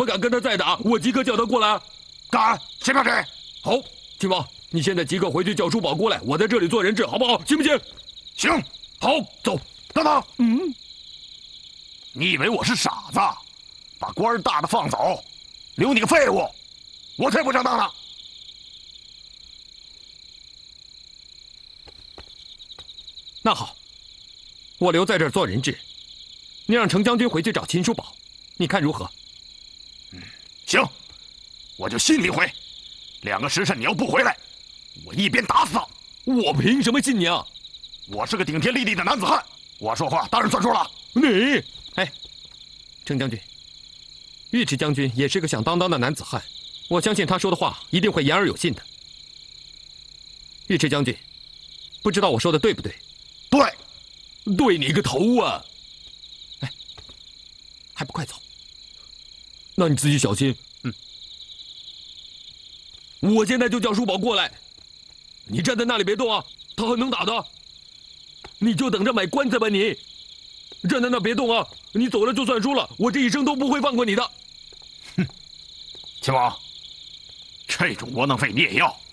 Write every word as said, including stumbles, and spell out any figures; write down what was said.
敢跟他再打，我即刻叫他过来。 敢，先把谁？ 好，亲王，你现在即刻回去叫叔宝过来，我在这里做人质，好不好？行不行？ 行。 好，走。 等等。 嗯， 你以为我是傻子？把官儿大的放走，留你个废物，我才不上当呢。 那好，我留在这儿做人质，你让程将军回去找秦叔宝，你看如何？ 嗯，行，我就信你回。两个时辰你要不回来，我一边打死他。 我凭什么信你啊？ 我是个顶天立地的男子汉，我说话当然算数了。 你，哎，程将军，尉迟将军也是个响当当的男子汉，我相信他说的话一定会言而有信的。尉迟将军，不知道我说的对不对？ 对， 对你个头啊！哎，还不快走！那你自己小心。嗯，我现在就叫叔宝过来，你站在那里别动啊，他很能打的。你就等着买棺材吧，你站在那别动啊！你走了就算输了，我这一生都不会放过你的。 哼，秦王，这种窝囊废你也要？